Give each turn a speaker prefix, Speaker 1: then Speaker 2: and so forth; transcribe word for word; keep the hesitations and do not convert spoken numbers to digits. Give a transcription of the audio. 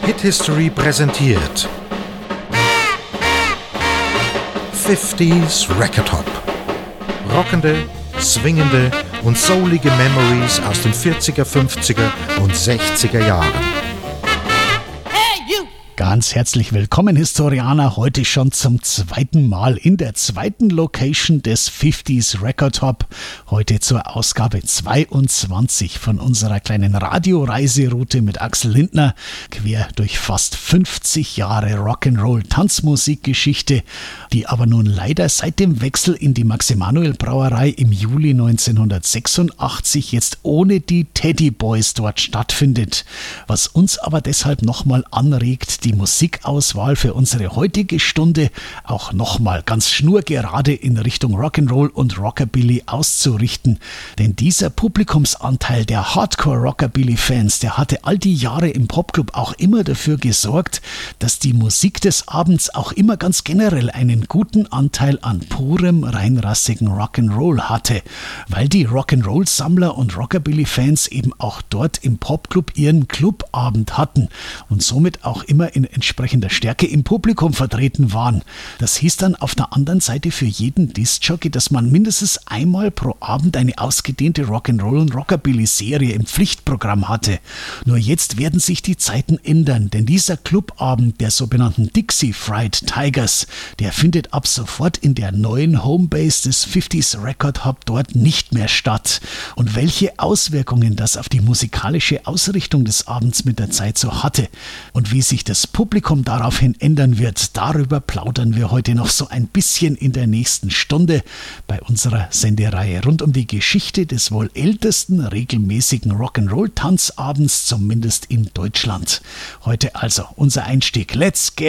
Speaker 1: Hit History präsentiert fünfziger Record Hop. Rockende, swingende und soulige Memories aus den vierziger, fünfziger und sechziger Jahren.
Speaker 2: Ganz herzlich willkommen, Historianer, heute schon zum zweiten Mal in der zweiten Location des fünfziger Record Hop. Heute zur Ausgabe zweiundzwanzig von unserer kleinen Radioreiseroute mit Axel Lindner, quer durch fast fünfzig Jahre Rock'n'Roll Tanzmusikgeschichte, die aber nun leider seit dem Wechsel in die Max-Emanuel-Brauerei im Juli neunzehnhundertsechsundachtzig jetzt ohne die Teddy Boys dort stattfindet. Was uns aber deshalb nochmal anregt, die Musikauswahl für unsere heutige Stunde auch nochmal ganz schnurgerade in Richtung Rock'n'Roll und Rockabilly auszurichten. Denn dieser Publikumsanteil der Hardcore-Rockabilly-Fans, der hatte all die Jahre im Popclub auch immer dafür gesorgt, dass die Musik des Abends auch immer ganz generell einen guten Anteil an purem, reinrassigen Rock'n'Roll hatte, weil die Rock'n'Roll-Sammler und Rockabilly-Fans eben auch dort im Popclub ihren Clubabend hatten und somit auch immer in entsprechender Stärke im Publikum vertreten waren. Das hieß dann auf der anderen Seite für jeden Diskjockey, dass man mindestens einmal pro Abend eine ausgedehnte Rock'n'Roll- und Rockabilly-Serie im Pflichtprogramm hatte. Nur jetzt werden sich die Zeiten ändern, denn dieser Clubabend der sogenannten Dixie Fried Tigers, der findet ab sofort in der neuen Homebase des fünfziger Record Hop dort nicht mehr statt. Und welche Auswirkungen das auf die musikalische Ausrichtung des Abends mit der Zeit so hatte und wie sich das Publikum daraufhin ändern wird, darüber plaudern wir heute noch so ein bisschen in der nächsten Stunde bei unserer Sendereihe rund um die Geschichte des wohl ältesten regelmäßigen Rock'n'Roll-Tanzabends, zumindest in Deutschland. Heute also unser Einstieg. Let's get